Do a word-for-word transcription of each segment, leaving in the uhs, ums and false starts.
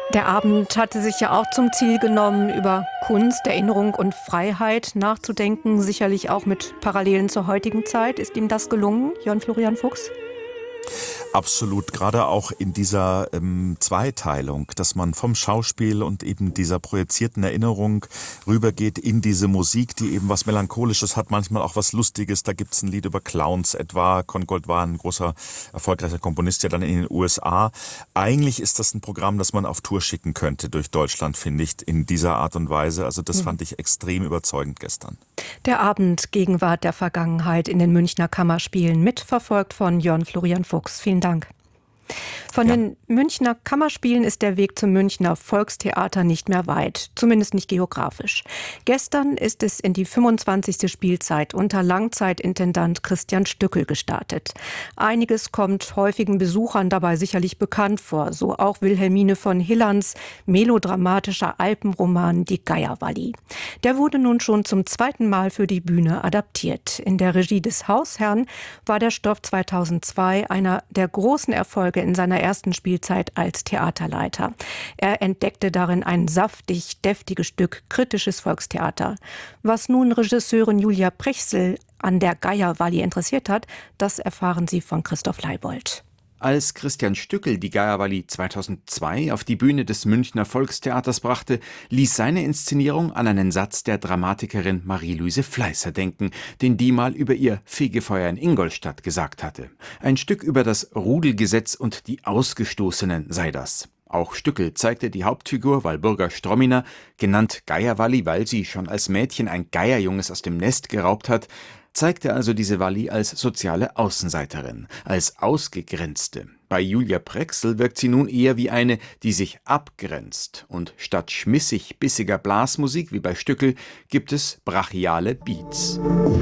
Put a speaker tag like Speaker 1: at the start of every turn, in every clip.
Speaker 1: Der Abend hatte sich ja auch zum Ziel genommen, über Kunst, Erinnerung und Freiheit nachzudenken, sicherlich auch mit Parallelen zur heutigen Zeit. Ist ihm das gelungen, Jörn Florian Fuchs?
Speaker 2: Absolut, gerade auch in dieser ähm, Zweiteilung, dass man vom Schauspiel und eben dieser projizierten Erinnerung rübergeht in diese Musik, die eben was Melancholisches hat, manchmal auch was Lustiges. Da gibt's ein Lied über Clowns etwa. Congold war ein großer, erfolgreicher Komponist, ja dann in den U S A. Eigentlich ist das ein Programm, das man auf Tour schicken könnte durch Deutschland, finde ich, in dieser Art und Weise. Also das fand ich extrem überzeugend gestern.
Speaker 1: Der Abend Gegenwart der Vergangenheit in den Münchner Kammerspielen, mitverfolgt von Jörn Florian Fuchs. Vielen Dank. Von ja. den Münchner Kammerspielen ist der Weg zum Münchner Volkstheater nicht mehr weit, zumindest nicht geografisch. Gestern ist es in die fünfundzwanzigste Spielzeit unter Langzeitintendant Christian Stückel gestartet. Einiges kommt häufigen Besuchern dabei sicherlich bekannt vor, so auch Wilhelmine von Hillerns melodramatischer Alpenroman Die Geierwalli. Der wurde nun schon zum zweiten Mal für die Bühne adaptiert. In der Regie des Hausherrn war der Stoff zweitausendzwei einer der großen Erfolge in seiner ersten Spielzeit als Theaterleiter. Er entdeckte darin ein saftig, deftiges Stück kritisches Volkstheater. Was nun Regisseurin Julia Prechsel an der Geierwalli interessiert hat, das erfahren Sie von Christoph Leibold.
Speaker 3: Als Christian Stückel die Geierwalli zweitausendzwei auf die Bühne des Münchner Volkstheaters brachte, ließ seine Inszenierung an einen Satz der Dramatikerin Marie-Louise Fleißer denken, den die mal über ihr Fegefeuer in Ingolstadt gesagt hatte. Ein Stück über das Rudelgesetz und die Ausgestoßenen sei das. Auch Stückel zeigte die Hauptfigur Walburga Stromina, genannt Geierwalli, weil sie schon als Mädchen ein Geierjunges aus dem Nest geraubt hat, zeigte also diese Walli als soziale Außenseiterin, als Ausgegrenzte. Bei Julia Prechsel wirkt sie nun eher wie eine, die sich abgrenzt. Und statt schmissig-bissiger Blasmusik wie bei Stückel gibt es brachiale Beats.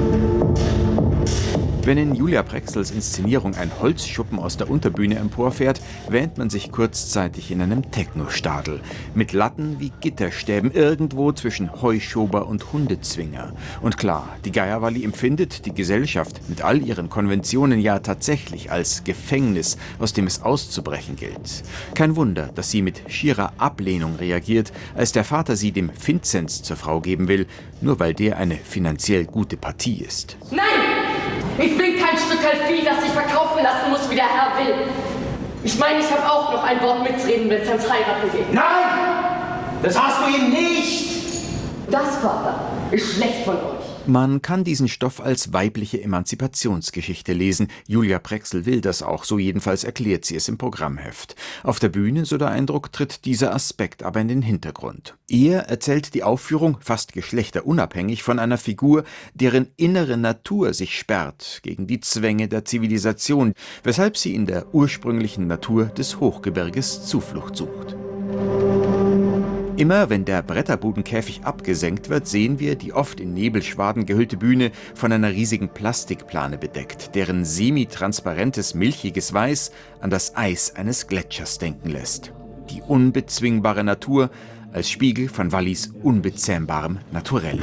Speaker 3: Wenn in Julia Prechsels Inszenierung ein Holzschuppen aus der Unterbühne emporfährt, wähnt man sich kurzzeitig in einem Technostadel. Mit Latten wie Gitterstäben irgendwo zwischen Heuschober und Hundezwinger. Und klar, die Geierwalli empfindet die Gesellschaft mit all ihren Konventionen ja tatsächlich als Gefängnis, aus dem es auszubrechen gilt. Kein Wunder, dass sie mit schierer Ablehnung reagiert, als der Vater sie dem Vinzenz zur Frau geben will, nur weil der eine finanziell gute Partie ist.
Speaker 4: Nein! Ich bin kein Stückerl Vieh, das sich verkaufen lassen muss, wie der Herr will. Ich meine, ich habe auch noch ein Wort mitzureden, wenn es ans Heiraten geht.
Speaker 5: Nein! Das hast du ihm nicht!
Speaker 4: Das, Vater, ist schlecht von euch.
Speaker 3: Man kann diesen Stoff als weibliche Emanzipationsgeschichte lesen. Julia Prechsel will das auch, so jedenfalls erklärt sie es im Programmheft. Auf der Bühne, so der Eindruck, tritt dieser Aspekt aber in den Hintergrund. Eher erzählt die Aufführung, fast geschlechterunabhängig, von einer Figur, deren innere Natur sich sperrt gegen die Zwänge der Zivilisation, weshalb sie in der ursprünglichen Natur des Hochgebirges Zuflucht sucht. Immer wenn der Bretterbudenkäfig abgesenkt wird, sehen wir die oft in Nebelschwaden gehüllte Bühne von einer riesigen Plastikplane bedeckt, deren semitransparentes, milchiges Weiß an das Eis eines Gletschers denken lässt. Die unbezwingbare Natur als Spiegel von Wallis unbezähmbarem Naturell.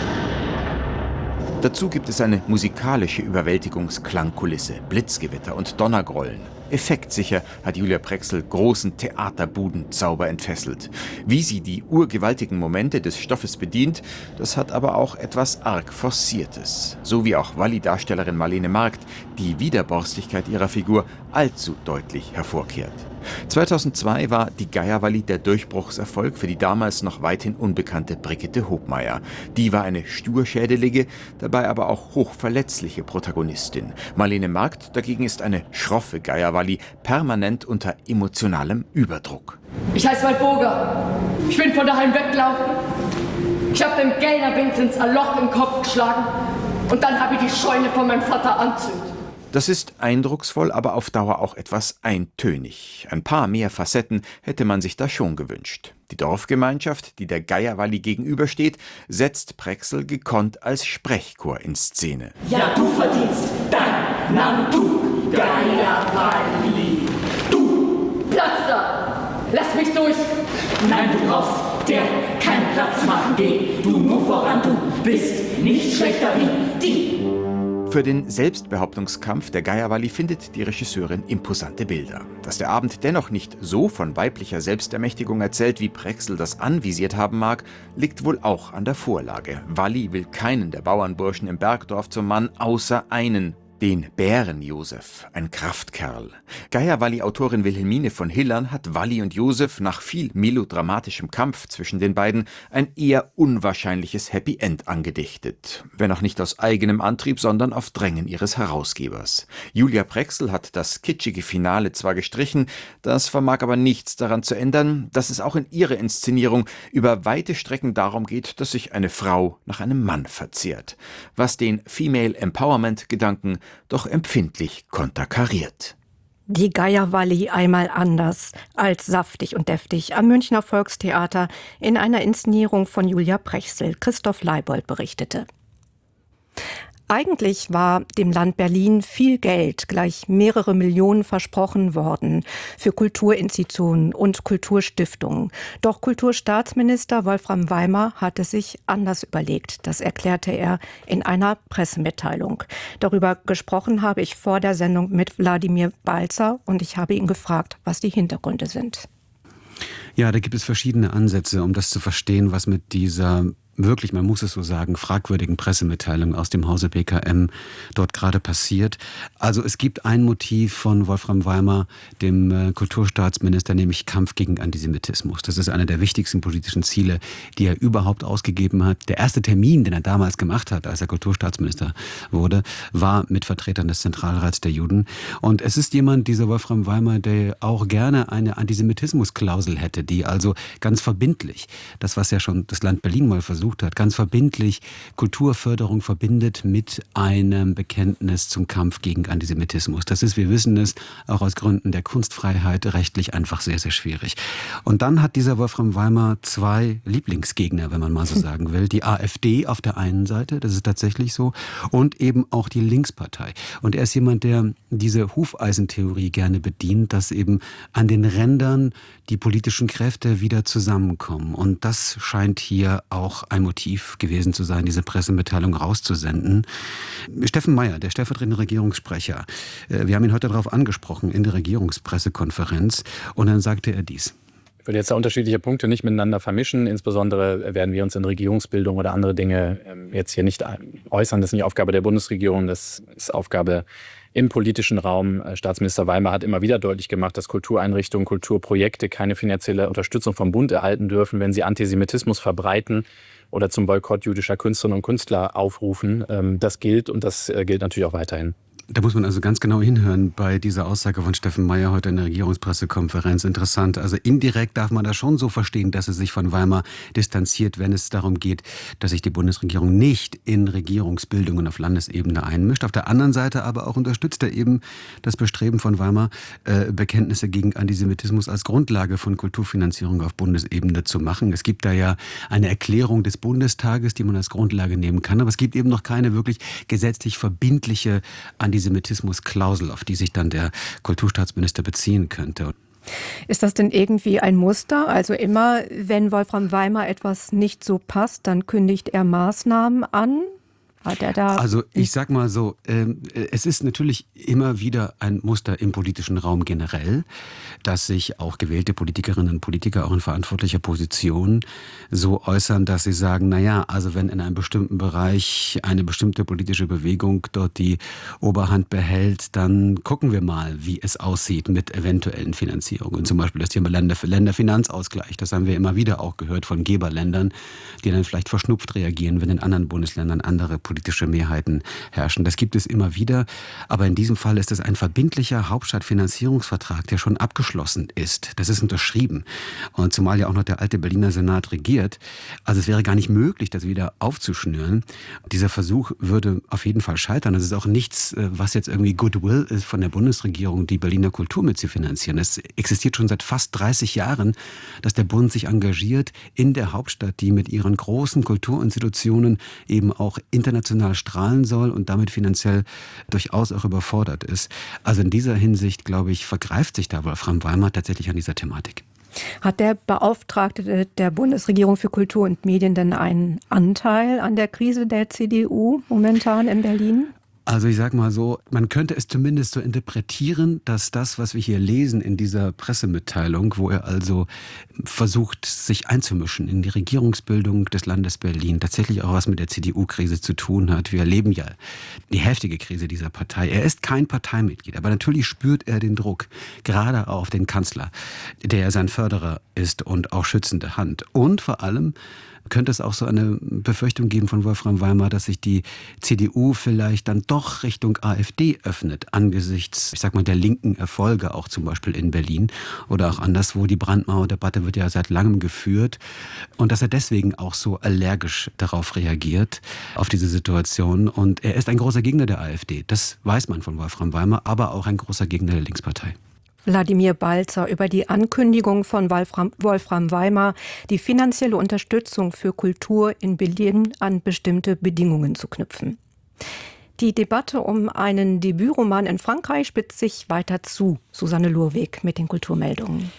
Speaker 3: Dazu gibt es eine musikalische Überwältigungsklangkulisse, Blitzgewitter und Donnergrollen. Effektsicher hat Julia Prechsel großen Theaterbudenzauber entfesselt. Wie sie die urgewaltigen Momente des Stoffes bedient, das hat aber auch etwas arg Forciertes. So wie auch Walli-Darstellerin Marlene Markt die Widerborstigkeit ihrer Figur allzu deutlich hervorkehrt. zweitausendzwei war die Geierwalli der Durchbruchserfolg für die damals noch weithin unbekannte Brigitte Hobmeier. Die war eine sturschädelige, dabei aber auch hochverletzliche Protagonistin. Marlene Markt dagegen ist eine schroffe Geierwalli, permanent unter emotionalem Überdruck.
Speaker 4: Ich heiße Walburga. Ich bin von daheim weggelaufen. Ich habe dem Gellner Vinzenz ein Loch im Kopf geschlagen und dann habe ich die Scheune von meinem Vater anzündet.
Speaker 3: Das ist eindrucksvoll, aber auf Dauer auch etwas eintönig. Ein paar mehr Facetten hätte man sich da schon gewünscht. Die Dorfgemeinschaft, die der Geierwalli gegenübersteht, setzt Prechsel gekonnt als Sprechchor in Szene.
Speaker 5: Ja, du verdienst dein Name, du Geierwalli. Du!
Speaker 4: Platz da! Lass mich durch!
Speaker 5: Nein, du brauchst der keinen Platz machen. Geh du nur voran, du bist nicht schlechter wie die.
Speaker 3: Für den Selbstbehauptungskampf der Geierwalli findet die Regisseurin imposante Bilder. Dass der Abend dennoch nicht so von weiblicher Selbstermächtigung erzählt, wie Prexel das anvisiert haben mag, liegt wohl auch an der Vorlage. Walli will keinen der Bauernburschen im Bergdorf zum Mann, außer einen, den Bären-Josef, ein Kraftkerl. Geierwalli-Autorin Wilhelmine von Hillern hat Walli und Josef nach viel melodramatischem Kampf zwischen den beiden ein eher unwahrscheinliches Happy End angedichtet. Wenn auch nicht aus eigenem Antrieb, sondern auf Drängen ihres Herausgebers. Julia Prexel hat das kitschige Finale zwar gestrichen, das vermag aber nichts daran zu ändern, dass es auch in ihrer Inszenierung über weite Strecken darum geht, dass sich eine Frau nach einem Mann verzehrt. Was den Female Empowerment-Gedanken doch empfindlich konterkariert.
Speaker 1: Die Geierwalli einmal anders als saftig und deftig am Münchner Volkstheater in einer Inszenierung von Julia Prexel. Christoph Leibold berichtete. Eigentlich war dem Land Berlin viel Geld, gleich mehrere Millionen versprochen worden für Kulturinstitutionen und Kulturstiftungen. Doch Kulturstaatsminister Wolfram Weimar hat es sich anders überlegt. Das erklärte er in einer Pressemitteilung. Darüber gesprochen habe ich vor der Sendung mit Wladimir Balzer und ich habe ihn gefragt, was die Hintergründe sind.
Speaker 6: Ja, da gibt es verschiedene Ansätze, um das zu verstehen, was mit dieser wirklich, man muss es so sagen, fragwürdigen Pressemitteilung aus dem Hause B K M dort gerade passiert. Also es gibt ein Motiv von Wolfram Weimar, dem äh, Kulturstaatsminister, nämlich Kampf gegen Antisemitismus. Das ist einer der wichtigsten politischen Ziele, die er überhaupt ausgegeben hat. Der erste Termin, den er damals gemacht hat, als er Kulturstaatsminister wurde, war mit Vertretern des Zentralrats der Juden. Und es ist jemand, dieser Wolfram Weimar, der auch gerne eine Antisemitismusklausel hätte, die also ganz verbindlich, das was ja schon das Land Berlin mal versucht hat, ganz verbindlich Kulturförderung verbindet mit einem Bekenntnis zum Kampf gegen Antisemitismus. Das ist, wir wissen es, auch aus Gründen der Kunstfreiheit rechtlich einfach sehr, sehr schwierig. Und dann hat dieser Wolfram Weimar zwei Lieblingsgegner, wenn man mal so sagen will. Die AfD auf der einen Seite, das ist tatsächlich so, und eben auch die Linkspartei. Und er ist jemand, der diese Hufeisentheorie gerne bedient, dass eben an den Rändern die politischen Kräfte wieder zusammenkommen. Und das scheint hier auch ein Motiv gewesen zu sein, diese Pressemitteilung rauszusenden. Steffen Mayer, der stellvertretende Regierungssprecher, wir haben ihn heute darauf angesprochen in der Regierungspressekonferenz und dann sagte er dies.
Speaker 7: Ich würde jetzt da unterschiedliche Punkte nicht miteinander vermischen. Insbesondere werden wir uns in Regierungsbildung oder andere Dinge jetzt hier nicht äußern. Das ist nicht Aufgabe der Bundesregierung, das ist Aufgabe im politischen Raum. Staatsminister Weimar hat immer wieder deutlich gemacht, dass Kultureinrichtungen, Kulturprojekte keine finanzielle Unterstützung vom Bund erhalten dürfen, wenn sie Antisemitismus verbreiten oder zum Boykott jüdischer Künstlerinnen und Künstler aufrufen. Das gilt und das gilt natürlich auch weiterhin.
Speaker 6: Da muss man also ganz genau hinhören bei dieser Aussage von Steffen Mayer heute in der Regierungspressekonferenz. Interessant. Also indirekt darf man das schon so verstehen, dass er sich von Weimar distanziert, wenn es darum geht, dass sich die Bundesregierung nicht in Regierungsbildungen auf Landesebene einmischt. Auf der anderen Seite aber auch unterstützt er eben das Bestreben von Weimar, äh, Bekenntnisse gegen Antisemitismus als Grundlage von Kulturfinanzierung auf Bundesebene zu machen. Es gibt da ja eine Erklärung des Bundestages, die man als Grundlage nehmen kann. Aber es gibt eben noch keine wirklich gesetzlich verbindliche Antisemitismus Antisemitismusklausel, auf die sich dann der Kulturstaatsminister beziehen könnte.
Speaker 1: Ist das denn irgendwie ein Muster? Also immer, wenn Wolfram Weimar etwas nicht so passt, dann kündigt er Maßnahmen an? Hat er da
Speaker 6: also ich sag mal so, äh, es ist natürlich immer wieder ein Muster im politischen Raum generell, dass sich auch gewählte Politikerinnen und Politiker auch in verantwortlicher Position so äußern, dass sie sagen, naja, also wenn in einem bestimmten Bereich eine bestimmte politische Bewegung dort die Oberhand behält, dann gucken wir mal, wie es aussieht mit eventuellen Finanzierungen. Zum Beispiel das Thema Länder, Länderfinanzausgleich, das haben wir immer wieder auch gehört von Geberländern, die dann vielleicht verschnupft reagieren, wenn in anderen Bundesländern andere politische Mehrheiten herrschen. Das gibt es immer wieder, aber in diesem Fall ist es ein verbindlicher Hauptstadtfinanzierungsvertrag, der schon abgeschlossen ist. Das ist unterschrieben. Und zumal ja auch noch der alte Berliner Senat regiert. Also es wäre gar nicht möglich, das wieder aufzuschnüren. Dieser Versuch würde auf jeden Fall scheitern. Das ist auch nichts, was jetzt irgendwie Goodwill ist von der Bundesregierung, die Berliner Kultur mitzufinanzieren. Es existiert schon seit fast dreißig Jahren, dass der Bund sich engagiert in der Hauptstadt, die mit ihren großen Kulturinstitutionen eben auch international strahlen soll und damit finanziell durchaus auch überfordert ist. Also in dieser Hinsicht, glaube ich, vergreift sich da Wolfram Weimar tatsächlich an dieser Thematik.
Speaker 1: Hat der Beauftragte der Bundesregierung für Kultur und Medien denn einen Anteil an der Krise der C D U momentan in Berlin?
Speaker 6: Also ich sag mal so, man könnte es zumindest so interpretieren, dass das, was wir hier lesen in dieser Pressemitteilung, wo er also versucht, sich einzumischen in die Regierungsbildung des Landes Berlin, tatsächlich auch was mit der C D U-Krise zu tun hat. Wir erleben ja die heftige Krise dieser Partei. Er ist kein Parteimitglied, aber natürlich spürt er den Druck, gerade auch auf den Kanzler, der sein Förderer ist und auch schützende Hand. Und vor allem könnte es auch so eine Befürchtung geben von Wolfram Weimar, dass sich die C D U vielleicht dann doch Richtung AfD öffnet, angesichts, ich sag mal, der linken Erfolge, auch zum Beispiel in Berlin oder auch anderswo. Die Brandmauerdebatte wird ja seit langem geführt und dass er deswegen auch so allergisch darauf reagiert, auf diese Situation. Und er ist ein großer Gegner der AfD, das weiß man von Wolfram Weimar, aber auch ein großer Gegner der Linkspartei.
Speaker 1: Wladimir Balzer über die Ankündigung von Wolfram, Wolfram Weimar, die finanzielle Unterstützung für Kultur in Berlin an bestimmte Bedingungen zu knüpfen. Die Debatte um einen Debütroman in Frankreich spitzt sich weiter zu. Susanne Lurweg mit den Kulturmeldungen.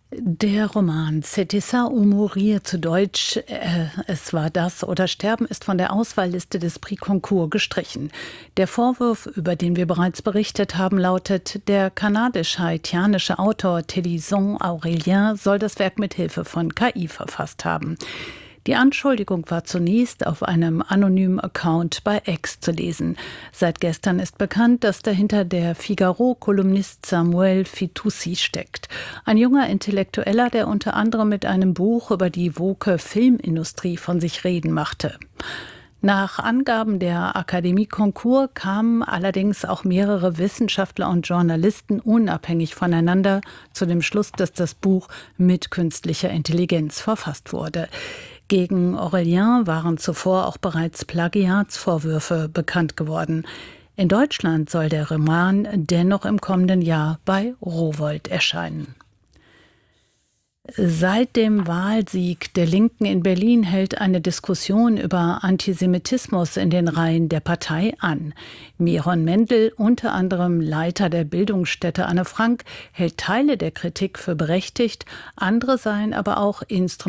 Speaker 8: Der Roman C'était ça ou mourir, zu Deutsch äh, Es war das oder sterben, ist von der Auswahlliste des Prix Goncourt gestrichen. Der Vorwurf, über den wir bereits berichtet haben, lautet, der kanadisch-haitianische Autor Télisson Aurélien soll das Werk mit Hilfe von K I verfasst haben. Die Anschuldigung war zunächst auf einem anonymen Account bei X zu lesen. Seit gestern ist bekannt, dass dahinter der Figaro-Kolumnist Samuel Fitoussi steckt. Ein junger Intellektueller, der unter anderem mit einem Buch über die woke Filmindustrie von sich reden machte. Nach Angaben der Akademie Goncourt kamen allerdings auch mehrere Wissenschaftler und Journalisten unabhängig voneinander zu dem Schluss, dass das Buch mit künstlicher Intelligenz verfasst wurde. Gegen Aurélien waren zuvor auch bereits Plagiatsvorwürfe bekannt geworden. In Deutschland soll der Roman dennoch im kommenden Jahr bei Rowohlt erscheinen. Seit dem Wahlsieg der Linken in Berlin hält eine Diskussion über Antisemitismus in den Reihen der Partei an. Miron Mendel, unter anderem Leiter der Bildungsstätte Anne Frank, hält Teile der Kritik für berechtigt, andere seien aber auch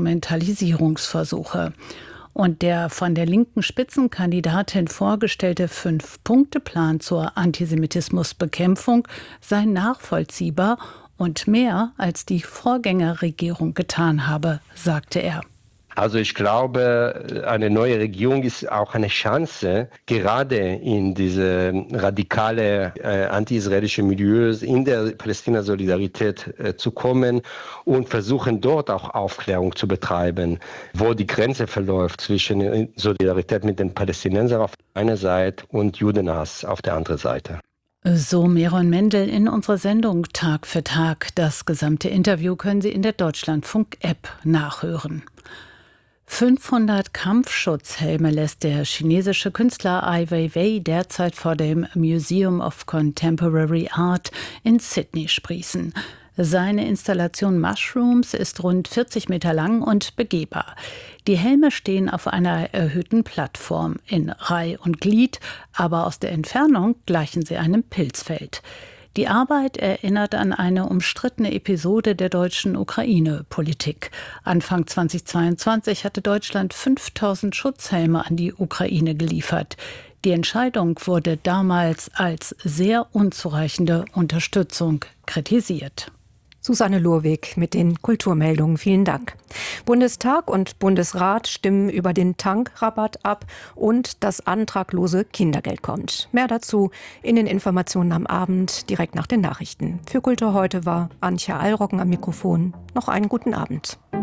Speaker 8: Instrumentalisierungsversuche. Und der von der linken Spitzenkandidatin vorgestellte Fünf-Punkte-Plan zur Antisemitismusbekämpfung sei nachvollziehbar und mehr als die Vorgängerregierung getan habe, sagte er.
Speaker 5: Also ich glaube, eine neue Regierung ist auch eine Chance, gerade in diese radikale äh, anti-israelische Milieus in der Palästina-Solidarität äh, zu kommen und versuchen dort auch Aufklärung zu betreiben, wo die Grenze verläuft zwischen Solidarität mit den Palästinensern auf einer Seite und Judenhass auf der anderen Seite.
Speaker 8: So Miron Mendel in unserer Sendung Tag für Tag. Das gesamte Interview können Sie in der Deutschlandfunk-App nachhören. fünfhundert Kampfschutzhelme lässt der chinesische Künstler Ai Weiwei derzeit vor dem Museum of Contemporary Art in Sydney sprießen. Seine Installation Mushrooms ist rund vierzig Meter lang und begehbar. Die Helme stehen auf einer erhöhten Plattform in Reih und Glied, aber aus der Entfernung gleichen sie einem Pilzfeld. Die Arbeit erinnert an eine umstrittene Episode der deutschen Ukraine-Politik. Anfang zweitausendzweiundzwanzig hatte Deutschland fünftausend Schutzhelme an die Ukraine geliefert. Die Entscheidung wurde damals als sehr unzureichende Unterstützung kritisiert.
Speaker 1: Susanne Lurweg mit den Kulturmeldungen. Vielen Dank. Bundestag und Bundesrat stimmen über den Tankrabatt ab und das antraglose Kindergeld kommt. Mehr dazu in den Informationen am Abend, direkt nach den Nachrichten. Für Kultur heute war Antje Allroggen am Mikrofon. Noch einen guten Abend.